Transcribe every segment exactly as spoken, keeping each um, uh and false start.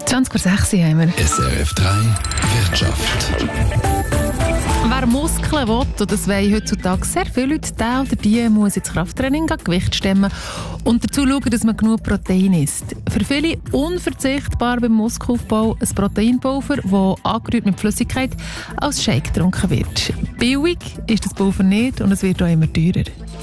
zwanzig vor sechs haben wir. S R F drei Wirtschaft. Wer Muskeln will, und das wollen heutzutage sehr viele Leute, der oder die muss ins Krafttraining gehen, Gewicht stemmen und dazu schauen, dass man genug Protein isst. Für viele unverzichtbar beim Muskelaufbau ein Proteinpulver, das angerührt mit Flüssigkeit als Shake getrunken wird. Billig ist das Pulver nicht und es wird auch immer teurer.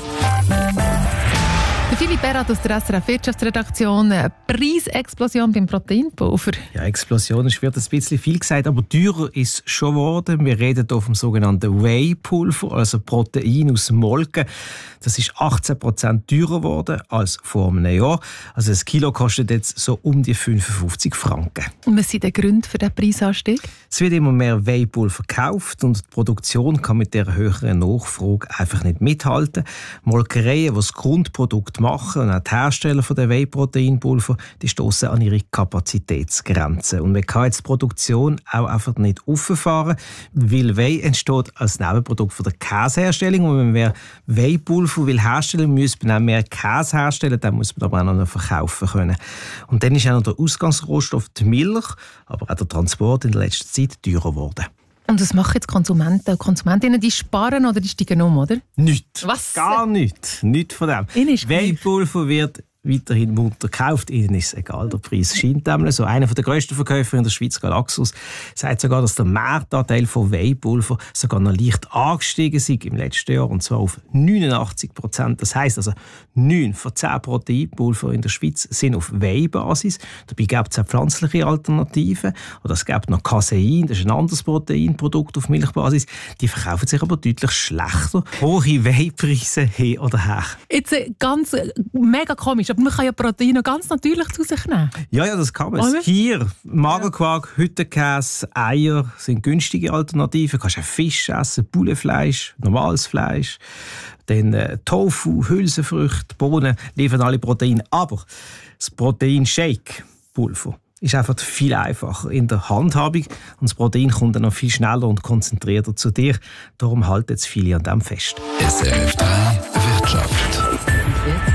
Philipp Berat aus der S R F-Wirtschaftsredaktion. Preisexplosion beim Proteinpulver. Ja, Explosion ist wird ein bisschen viel gesagt, aber teurer ist es schon geworden. Wir reden hier vom sogenannten Whey-Pulver, also Protein aus Molken. Das ist achtzehn Prozent teurer geworden als vor einem Jahr. Also ein Kilo kostet jetzt so um die fünfundfünfzig Franken. Und was sind die Gründe für diesen Preisanstieg? Es wird immer mehr Whey-Pulver verkauft und die Produktion kann mit der höheren Nachfrage einfach nicht mithalten. Molkereien, die das Grundprodukt machen und auch die Hersteller von der Whey-Proteinpulver, die stoßen an ihre Kapazitätsgrenzen. Und man kann jetzt die Produktion auch einfach nicht auffahren, weil Whey entsteht als Nebenprodukt von der Käseherstellung. Und wenn man mehr Whey-Pulver will herstellen, muss man auch mehr Käse herstellen, dann muss man aber auch noch verkaufen können. Und dann ist auch noch der Ausgangsrohstoff die Milch, aber auch der Transport in der letzten Zeit teurer geworden. Und was machen jetzt Konsumenten und Konsumentinnen? Die sparen oder die steigen um, oder? Nichts. Was? Gar nichts. Nichts von dem. Whey-Pulver wird weiterhin munter gekauft. Ihnen ist es egal, der Preis scheint nämlich so. Einer der grössten Verkäufer in der Schweiz, Galaxus, sagt sogar, dass der Marktanteil von Whey-Pulver sogar noch leicht angestiegen ist im letzten Jahr, und zwar auf neunundachtzig Prozent. Das heisst also, neun von zehn Proteinpulver in der Schweiz sind auf Whey-Basis. Dabei gibt es auch pflanzliche Alternativen. Oder es gibt noch Casein, das ist ein anderes Proteinprodukt auf Milchbasis. Die verkaufen sich aber deutlich schlechter. Hohe Whey-Preise hin oder her. Jetzt äh, ganz äh, mega komisch. Aber man kann ja Proteine ganz natürlich zu sich nehmen. Ja, ja, das kann man. Oder? Hier, Magerquark, Hüttenkäse, Eier sind günstige Alternativen. Du kannst auch Fisch essen, Bullenfleisch, normales Fleisch. Dann äh, Tofu, Hülsenfrüchte, Bohnen liefern alle Proteine. Aber das Protein-Shake-Pulver ist einfach viel einfacher in der Handhabung. Und das Protein kommt dann noch viel schneller und konzentrierter zu dir. Darum halten jetzt viele an dem fest. S R F drei Wirtschaft.